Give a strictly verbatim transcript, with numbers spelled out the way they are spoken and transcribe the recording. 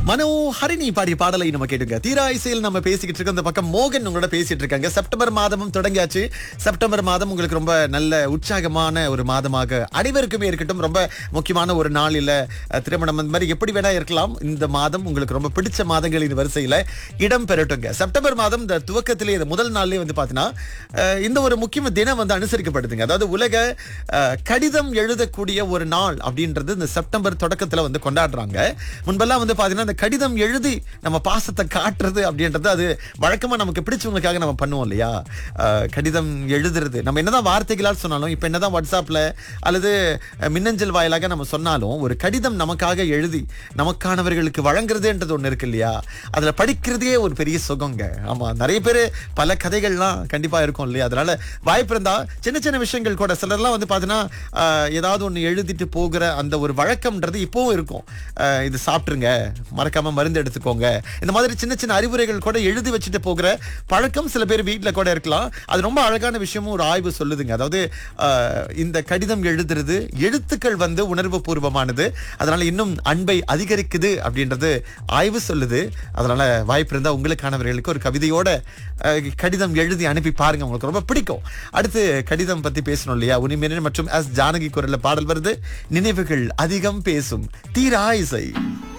மனோ ஹரிணி பாடிய பாடலை நம்ம கேட்டுங்க. தீரா இசையில் நம்ம பேசிக்கிட்டு இருக்கோம். இந்த பக்கம் மோகன் உங்களோட பேசிட்டு இருக்காங்க. செப்டம்பர் மாதமும் தொடங்கியாச்சு. செப்டம்பர் மாதம் உங்களுக்கு ரொம்ப நல்ல உற்சாகமான ஒரு மாதமாக அனைவருக்குமே இருக்கட்டும். ரொம்ப முக்கியமான ஒரு நாள் இல்ல திருமணம் அந்த மாதிரி எப்படி வேணா இருக்கலாம். இந்த மாதம் உங்களுக்கு ரொம்ப பிடிச்ச மாதங்களின் வரிசையில இடம் பெறட்டுங்க. செப்டம்பர் மாதம் இந்த துவக்கத்திலே இந்த முதல் நாள்லயே வந்து பாத்தீங்கன்னா இந்த ஒரு முக்கிய தினம் வந்து அனுசரிக்கப்படுதுங்க. அதாவது உலக அஹ், கடிதம் எழுதக்கூடிய ஒரு நாள் அப்படின்றது இந்த செப்டம்பர் தொடக்கத்துல வந்து கொண்டாடுறாங்க. முன்பெல்லாம் வந்து பாத்தீங்கன்னா இந்த கடிதம் எழுதி நம்ம பாசத்தை காட்டுறது அப்படின்றது அது வழக்கமா நமக்கு பிடிச்சவங்களுக்காக நம்ம பண்ணுவோம் இல்லையா. அஹ், கடிதம் எழுதுறது நம்ம என்னதான் வார்த்தைகளால் சொன்னாலும், இப்ப என்னதான் வாட்ஸ்அப்ல அல்லது அஹ், மின்னஞ்சல் வாயிலாக நம்ம சொன்னாலும், ஒரு கடிதம் நமக்காக எழுதி நமக்கானவர்களுக்கு வழங்குறதுன்றது ஒண்ணு இருக்கு இல்லையா. அதுல படிக்கிறதே ஒரு பெரிய சுகங்க. ஆமா, நிறைய பேர் பல கதைகள்லாம் கண்டிப்பா இருக்கும் இல்லையா. அதனால வாய்ப்பு இருந்தா சின்ன சின்ன விஷயங்கள் கூட சிலர்லாம் வந்து பாத்தீங்கன்னா அஹ், ஏதாவது ஒண்ணு எழுதிட்டு போகிற அந்த ஒரு வழக்கம்ன்றது இப்பவும் இருக்கும். அஹ், இது சாப்பிட்டுருங்க, மறக்காம மருந்து எடுத்துக்கோங்க, இந்த மாதிரி சின்ன சின்ன அறிவுரைகள் கூட எழுதி வச்சுட்டு போகிற பழக்கம் சில பேர் வீட்டுல கூட இருக்கலாம். அது ரொம்ப அழகான விஷயமும் ஒரு ஆய்வு சொல்லுதுங்க. அதாவது அஹ், இந்த கடிதம் எழுதுறது எழுத்துக்கள் வந்து உணர்வு பூர்வமானது, அதனால இன்னும் அன்பை அதிகரிக்குது அப்படின்றது ஆய்வு சொல்லுது. அதனால வாய்ப்பு இருந்தா உங்களுக்கானவர்களுக்கு ஒரு கவிதையோட அஹ், கடிதம் எழுதி அனுப்பி பாருங்க, உங்களுக்கு ரொம்ப பிடிக்கும். அடுத்து கடிதம் பத்தி பேசணும் இல்லையா. உனிமேனன் மற்றும் எஸ் ஜானகி குரல்ல பாடல் வருது. நினைவுகள் அதிகம் பேசும். தீரா இசை.